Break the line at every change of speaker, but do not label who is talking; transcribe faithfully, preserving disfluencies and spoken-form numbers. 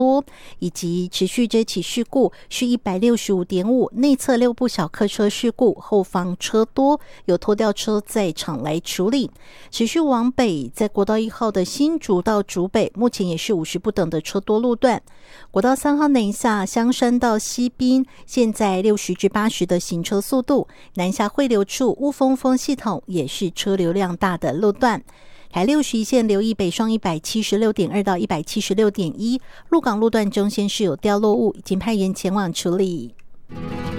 以及持续这起事故是 一百六十五点五， 内侧六部小客车事故，后方车多，有拖吊车在场来处理。持续往北，在国道一号的新竹到竹北，目前也是五十不等的车多路段。国道三号南下香山到西滨，现在六十至八十的行车速度，南下汇流处雾峰峰系统也是车流量大的路段。台六十一线留意北双 一百七十六点二 到 一百七十六点一， 鹿港路段中线是有掉落物，已经派员前往处理。